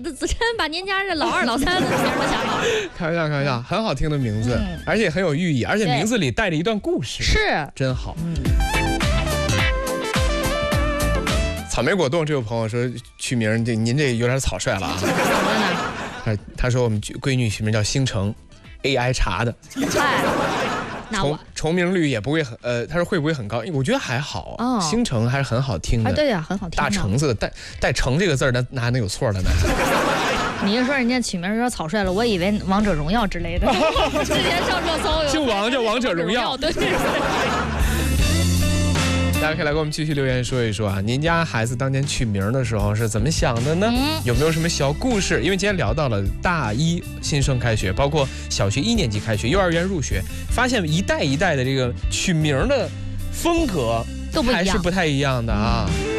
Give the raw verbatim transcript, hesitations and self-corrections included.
先把您家这老二、老三的名都想好了。 开玩笑，开玩笑，很好听的名字，嗯、而且很有寓意，而且名字里带着一段故事， 是真好。 嗯。 草莓果冻这位朋友说取名，这您这有点草率了啊。 怎么呢？ 他他说我们闺女取名叫星城 ，A I 查的。 嗨。 重重名率也不会很呃，他说会不会很高？我觉得还好， 哦、 星城还是很好听的。 啊，对呀、啊，很好听。 大橙子带带橙这个字儿，那那还能有错的呢？ 你一说人家取名有点草率了，我以为王者荣耀之类的。之前上热搜有姓王叫王者荣耀， 对。 大家可以来给我们继续留言说一说啊，您家孩子当年取名的时候是怎么想的呢？嗯、有没有什么小故事？因为今天聊到了大一新生开学，包括小学一年级开学、幼儿园入学，发现一代一代的这个取名的风格都不一样， 还是不太一样的啊。嗯